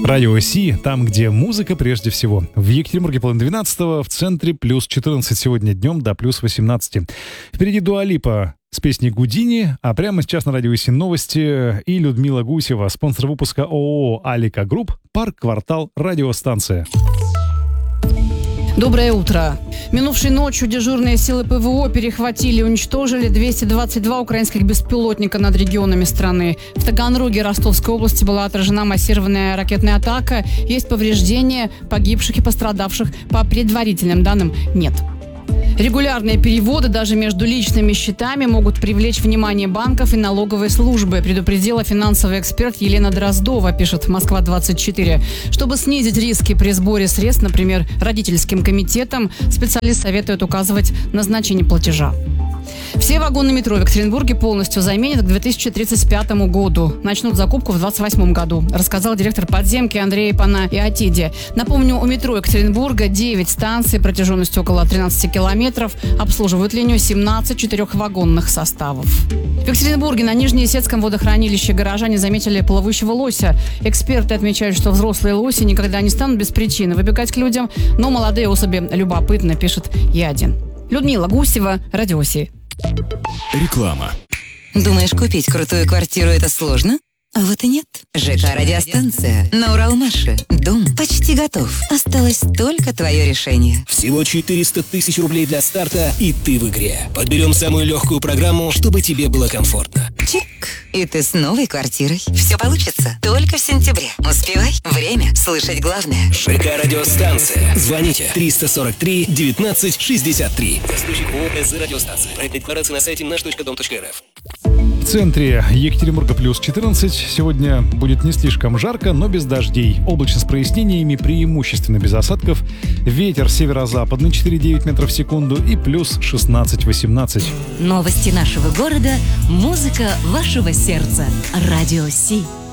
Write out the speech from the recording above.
Радио Си, там, где музыка прежде всего. В Екатеринбурге половина 12-го, в центре плюс 14 сегодня днем до плюс 18. Впереди Дуа Липа с песней Гудини, а прямо сейчас на Радио Си новости и Людмила Гусева, спонсор выпуска ООО «Алика Групп», парк «Квартал», радиостанция. Доброе утро. Минувшей ночью дежурные силы ПВО перехватили и уничтожили 222 украинских беспилотника над регионами страны. В Таганроге Ростовской области была отражена массированная ракетная атака. Есть повреждения, погибших и пострадавших по предварительным данным нет. Регулярные переводы даже между личными счетами могут привлечь внимание банков и налоговой службы, предупредила финансовый эксперт Елена Дроздова, пишет Москва-24. Чтобы снизить риски при сборе средств, например, родительским комитетам, специалист советует указывать назначение платежа. Все вагоны метро в Екатеринбурге полностью заменят к 2035 году. Начнут закупку в 2028 году, рассказал директор подземки Андрей Панаиотиди. Напомню, у метро Екатеринбурга 9 станций протяженностью около 13 километров. Обслуживают линию 17 четырехвагонных составов. В Екатеринбурге на Нижнеесетском водохранилище горожане заметили плавающего лося. Эксперты отмечают, что взрослые лоси никогда не станут без причины выбегать к людям, но молодые особи любопытны, пишет Е1. Людмила Гусева, Радио Си. Реклама. Думаешь, купить крутую квартиру это сложно? А вот и нет. ЖК «Радиостанция» на Уралмаше. Дом почти готов. Осталось только твое решение. Всего 400 тысяч рублей для старта, и ты в игре. Подберем самую легкую программу, чтобы тебе было комфортно. Чик. И ты с новой квартирой. Все получится только в сентябре. Успевай. Время слышать главное. ЖК «Радиостанция». Звоните 343 19 63. Застройщик ООО «СЗ Радиостанция». Проект декларации на сайте наш.дом.рф. В центре Екатеринбурга плюс 14. Сегодня будет не слишком жарко, но без дождей. Облачно с прояснениями, преимущественно без осадков. Ветер северо-западный 4,9 метров в секунду и плюс 16-18. Новости нашего города, музыка вашего сердца. Радио Си.